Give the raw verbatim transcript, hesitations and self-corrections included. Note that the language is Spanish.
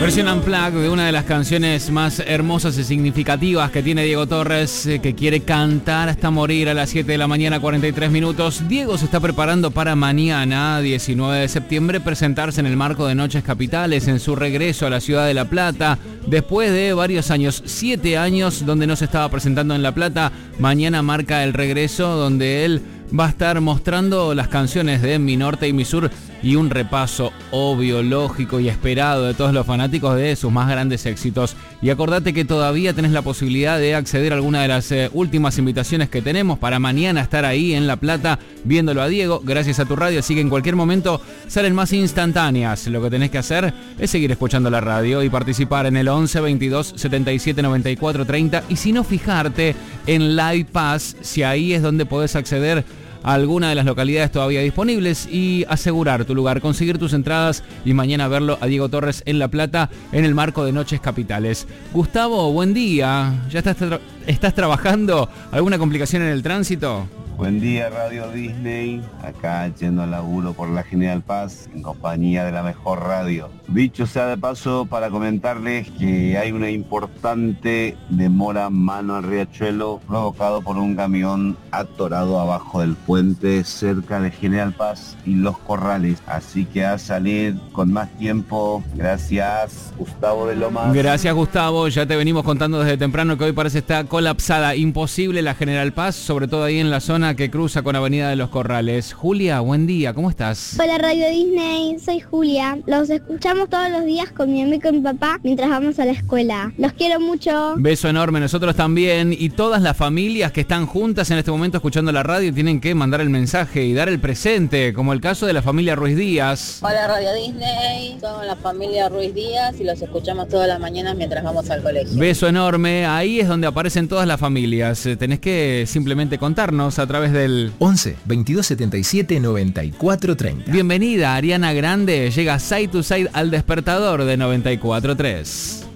Versión unplugged de una de las canciones más hermosas y significativas que tiene Diego Torres, eh, que quiere cantar hasta morir a las siete de la mañana, cuarenta y tres minutos. Diego se está preparando para mañana, diecinueve de septiembre, presentarse en el marco de Noches Capitales, en su regreso a la ciudad de La Plata. Después de varios años, siete años donde no se estaba presentando en La Plata, mañana marca el regreso donde él va a estar mostrando las canciones de Mi Norte y Mi Sur y un repaso obvio, lógico y esperado de todos los fanáticos de sus más grandes éxitos. Y acordate que todavía tenés la posibilidad de acceder a alguna de las eh, últimas invitaciones que tenemos para mañana estar ahí en La Plata viéndolo a Diego, gracias a tu radio, así que en cualquier momento salen más instantáneas. Lo que tenés que hacer es seguir escuchando la radio y participar en el once veintidós setenta y siete noventa y cuatro treinta, y si no, fijarte en Live Pass, si ahí es donde podés acceder a alguna de las localidades todavía disponibles y asegurar tu lugar, conseguir tus entradas y mañana verlo a Diego Torres en La Plata en el marco de Noches Capitales. Gustavo, buen día. ¿Ya estás, tra- estás trabajando? ¿Alguna complicación en el tránsito? Buen día, Radio Disney, acá yendo al laburo por la General Paz en compañía de la mejor radio. Dicho sea de paso, para comentarles que hay una importante demora mano al riachuelo provocado por un camión atorado abajo del puente cerca de General Paz y Los Corrales, así que a salir con más tiempo. Gracias, Gustavo de Lomas. Gracias, Gustavo, ya te venimos contando desde temprano que hoy parece estar colapsada, imposible la General Paz, sobre todo ahí en la zona que cruza con Avenida de los Corrales. Julia, buen día, ¿cómo estás? Hola Radio Disney, soy Julia. Los escuchamos todos los días con mi amigo y con mi papá mientras vamos a la escuela. Los quiero mucho. Beso enorme, nosotros también. Y todas las familias que están juntas en este momento escuchando la radio tienen que mandar el mensaje y dar el presente, como el caso de la familia Ruiz Díaz. Hola Radio Disney, somos la familia Ruiz Díaz y los escuchamos todas las mañanas mientras vamos al colegio. Beso enorme, ahí es donde aparecen todas las familias. Eh, Tenés que simplemente contarnos a través del once veintidós setenta y siete noventa y cuatro treinta. Bienvenida Ariana Grande, llega Side to Side al despertador de noventa y cuatro tres.